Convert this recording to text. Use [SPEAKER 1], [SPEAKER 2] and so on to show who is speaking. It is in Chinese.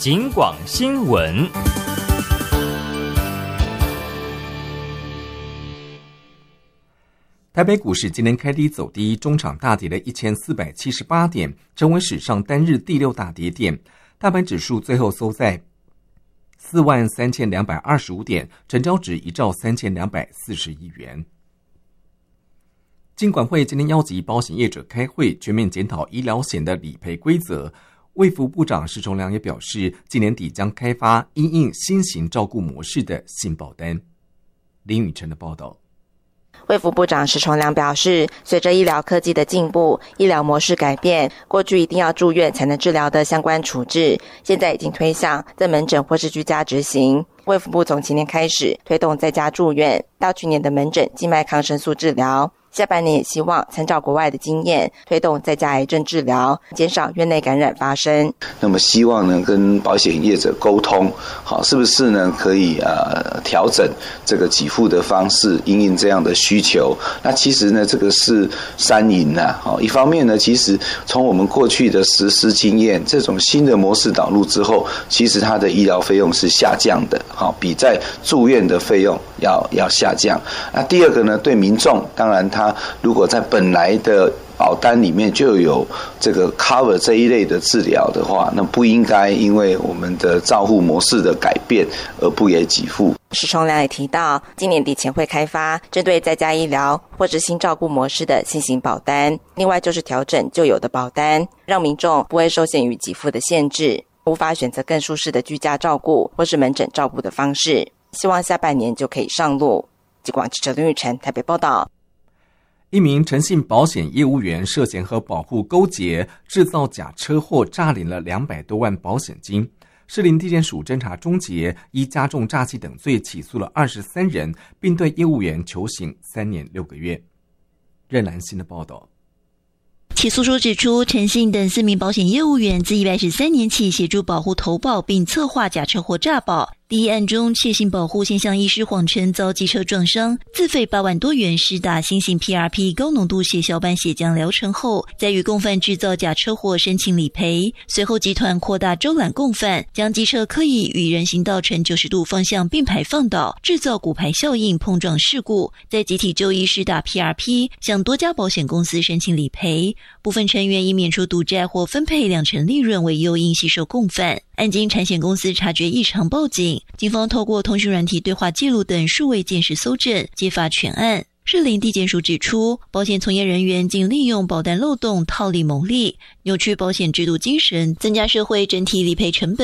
[SPEAKER 1] 警广新闻。台北股市今天开低走低，中场大跌了1478点，成为史上单日第6大跌点。大盘指数最后收在43225点，成交值1兆3240亿元。金管会今天邀集保险业者开会，全面检讨医疗险的理赔规则。卫福部长施崇良也表示，今年底将开发因应新型照顾模式的新保单。林宇辰的报道。
[SPEAKER 2] 卫福部长施崇良表示，随着医疗科技的进步，医疗模式改变，过去一定要住院才能治疗的相关处置，现在已经推向在门诊或是居家执行。卫福部从今年开始推动在家住院，到去年的门诊静脉抗生素治疗。下半年也希望参照国外的经验，推动在家癌症治疗，减少院内感染发生。
[SPEAKER 3] 那么希望呢跟保险业者沟通，好，是不是呢可以调整这个给付的方式，因应这样的需求。那其实呢这个是三赢啊，好，一方面呢其实从我们过去的实施经验，这种新的模式导入之后，其实它的医疗费用是下降的，好，比在住院的费用要下降。那第二个呢，对民众当然他如果在本来的保单里面就有这个 cover 这一类的治疗的话，那不应该因为我们的照护模式的改变而不给给付。
[SPEAKER 2] 施崇良也提到，今年底前会开发针对在家医疗或是新照顾模式的新型保单，另外就是调整旧有的保单，让民众不会受限于给付的限制，无法选择更舒适的居家照顾或是门诊照顾的方式，希望下半年就可以上路。警广记者林玉成台北报道。
[SPEAKER 1] 一名诚信保险业务员涉嫌和保护勾结，制造假车祸，诈领了200多万保险金。士林地检署侦查终结，依加重诈欺等罪起诉了23人，并对业务员求刑3年6个月。任兰馨的报道。
[SPEAKER 4] 起诉书指出，诚信等4名保险业务员自113年起协助保护投保并策划假车祸诈保。第一案中，窃信保护先向医师谎称遭机车撞伤，自费8万多元施打新型 PRP 高浓度血小板血浆疗程后，再与共犯制造假车祸申请理赔。随后集团扩大招揽共犯，将机车刻意与人行道呈90度方向并排放倒，制造骨牌效应碰撞事故，再集体就医施打 PRP， 向多家保险公司申请理赔。部分成员以免除赌债或分配20%利润为诱因吸收共犯。案经产险公司察觉异常报警，警方透过通讯软体对话记录等数位鉴识搜证，揭发全案。士林地检署指出，保险从业人员竟利用保单漏洞套利牟利，扭曲保险制度精神，增加社会整体理赔成本。